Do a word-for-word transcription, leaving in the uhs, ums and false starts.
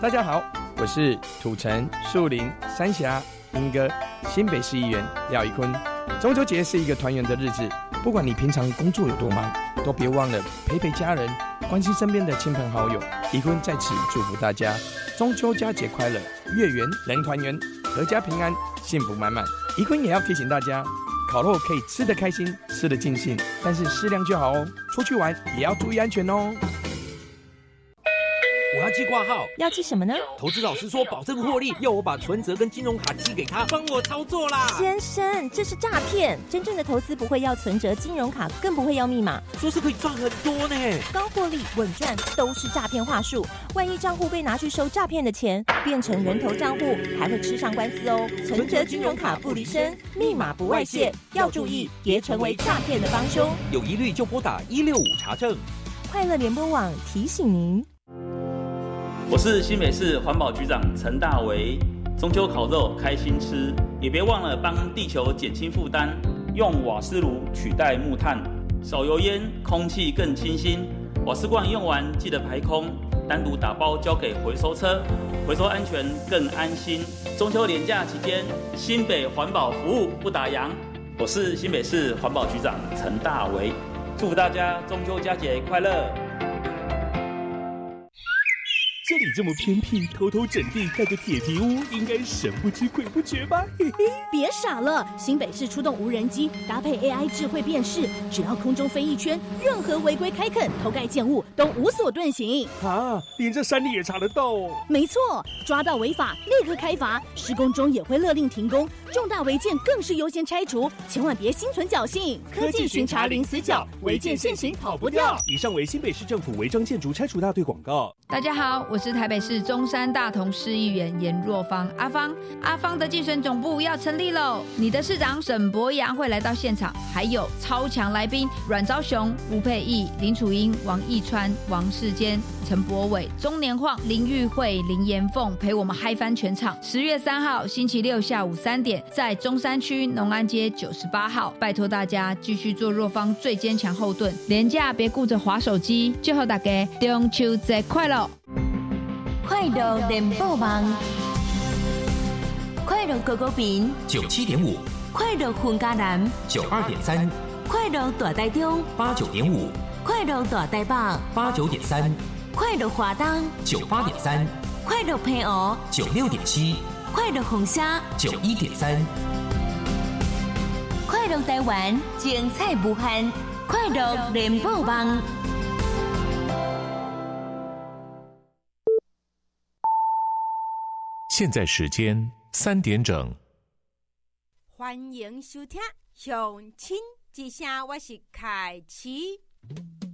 大家好，我是土城、树林、三峡、莺歌新北市议员廖宜坤。中秋节是一个团圆的日子，不管你平常工作有多忙，都别忘了陪陪家人，关心身边的亲朋好友。宜坤在此祝福大家中秋佳节快乐，月圆人团圆，阖家平安，幸福满满。宜坤也要提醒大家，烤肉可以吃得开心，吃得尽兴，但是适量就好哦。出去玩也要注意安全哦。 我要寄挂号， 要寄什么呢？ 投资老师说保证获利，要我把存折跟金融卡寄给他，帮我操作啦。 先生，这是诈骗！真正的投资不会要存折、金融卡，更不会要密码。 说是可以赚很多呢， 高获利、稳赚都是诈骗话术。万一账户被拿去收诈骗的钱，变成人头账户，还会吃上官司哦。存折、金融卡不离身，密码不外泄，要注意，别成为诈骗的帮凶。 有疑虑就拨打一六五查证。 快乐联播网提醒您。 我是新北市环保局长陈大为。中秋烤肉开心吃，也别忘了帮地球减轻负担，用瓦斯炉取代木炭，少油烟，空气更清新。瓦斯罐用完记得排空，单独打包交给回收车，回收安全更安心。中秋连假期间，新北环保服务不打烊。我是新北市环保局长陈大为，祝福大家中秋佳节快乐。 这里这么偏僻，偷偷整地盖个铁皮屋，应该神不知鬼不觉吧？嘿嘿， 别傻了！新北市出动无人机，搭配 A I 智慧辨识，只要空中飞一圈，任何违规开垦、偷盖建物都无所遁形啊！连这山里也查得到哦。 没错，抓到违法立刻开罚，施工中也会勒令停工，重大违建更是优先拆除，千万别心存侥幸。科技巡查零死角，违建现行跑不掉。 以上为新北市政府违章建筑拆除大队广告。 大家好，我是台北市中山大同市议员颜若芳，阿芳。阿芳的竞选总部要成立喽！你的市长沈伯洋会来到现场，还有超强来宾阮昭雄、吴佩益、林楚英、王义川、王世坚、陈柏伟、钟年晃、林玉慧、林延凤陪我们嗨翻全场。十月三号星期六下午三点，在中山区农安街九十八号，拜托大家继续做若芳最坚强后盾，连假别顾着滑手机，祝福大家中秋节快乐！ 快乐联播网，快乐狗狗饼九七点五， 快乐混家南九二点三， 快乐大台中八九点五， 快乐大台北八九点三， 快乐华东九八点三， 快乐澎湖九六点七， 快乐红虾九一点三， 快乐台湾精彩无限，快乐联播网。 现在时间三点整。 欢迎收听《乡亲之声》，我是凯琪。